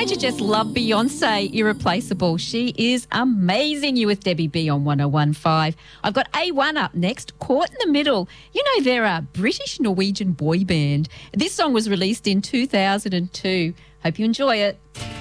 Don't you just love Beyonce, irreplaceable? She is amazing. You with Debbie B on 101.5. I've got A1 up next, Caught in the Middle. You know, they're a British-Norwegian boy band. This song was released in 2002. Hope you enjoy it.